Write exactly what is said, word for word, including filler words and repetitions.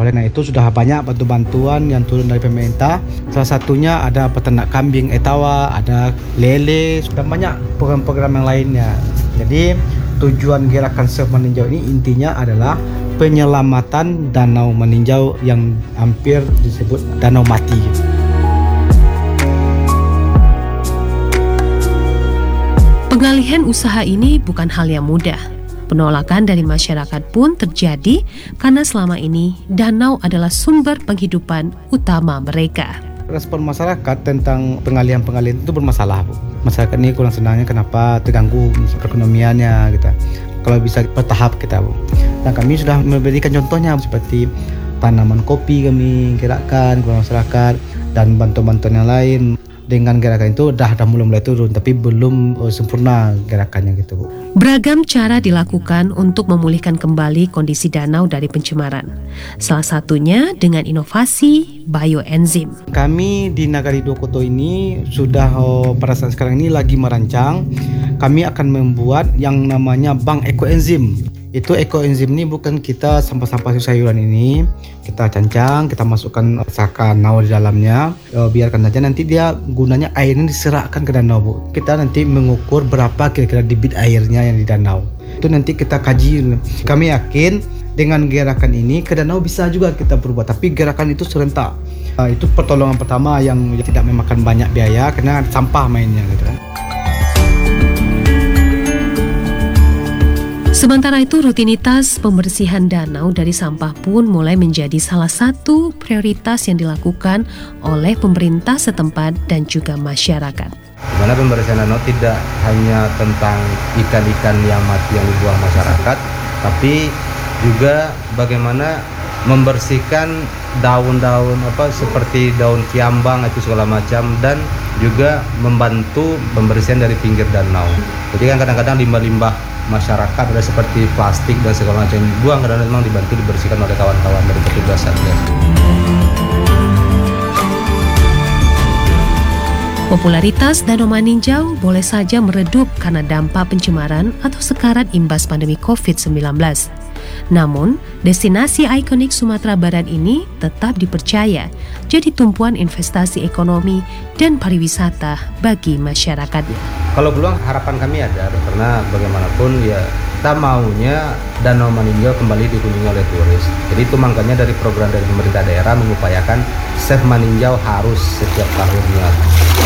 Oleh karena itu sudah banyak bantu-bantuan yang turun dari pemerintah. Salah satunya ada peternak kambing etawa, ada lele, sudah banyak program-program yang lainnya. Jadi tujuan gerakan surf meninjau ini intinya adalah penyelamatan danau meninjau yang hampir disebut danau mati. Pengalihan usaha ini bukan hal yang mudah. Penolakan dari masyarakat pun terjadi karena selama ini danau adalah sumber penghidupan utama mereka. Respon masyarakat tentang pengalihan-pengalihan itu bermasalah, Bu. Masyarakat ini kurang senangnya kenapa terganggu perekonomiannya gitu. Kalau bisa bertahap kita, Bu. Dan kami sudah memberikan contohnya seperti tanaman kopi kami gerakkan kepada masyarakat dan bantuan-bantuan yang lain. Dengan gerakan itu dah dah mulai mulai turun, tapi belum oh, sempurna gerakannya gitu, Bu. Beragam cara dilakukan untuk memulihkan kembali kondisi danau dari pencemaran. Salah satunya dengan inovasi bioenzim. Kami di Nagari Dua Koto ini sudah oh, pada saat sekarang ini lagi merancang. Kami akan membuat yang namanya bank ekoenzim. Itu ekoenzim ini bukan kita sampah-sampah sayuran ini kita cancang, kita masukkan saka nau di dalamnya, e, biarkan saja nanti dia gunanya airnya diserahkan ke danau, Bu. Kita nanti mengukur berapa kira-kira debit airnya yang di danau. Itu nanti kita kaji. Kami yakin dengan gerakan ini ke danau bisa juga kita berubah, tapi gerakan itu serentak. E, itu pertolongan pertama yang tidak memakan banyak biaya karena sampah mainnya gitu kan. Sementara itu, rutinitas pembersihan danau dari sampah pun mulai menjadi salah satu prioritas yang dilakukan oleh pemerintah setempat dan juga masyarakat. Di mana pembersihan danau tidak hanya tentang ikan-ikan yang mati yang dibuang masyarakat, tapi juga bagaimana membersihkan daun-daun apa seperti daun kiambang itu segala macam, dan juga membantu pembersihan dari pinggir danau. Jadi kan kadang-kadang limbah-limbah masyarakat ada seperti plastik dan segala macam dibuang, dan memang dibantu dibersihkan oleh kawan-kawan dari petugas Satgas. Popularitas Danau Meninjau boleh saja meredup karena dampak pencemaran atau sekarat imbas pandemi covid sembilan belas. Namun, destinasi ikonik Sumatera Barat ini tetap dipercaya jadi tumpuan investasi ekonomi dan pariwisata bagi masyarakatnya. Kalau peluang harapan kami ada, karena bagaimanapun ya kita maunya Danau Meninjau kembali dikunjungi oleh turis. Jadi itu makanya dari program dari pemerintah daerah mengupayakan surf meninjau harus setiap tahunnya.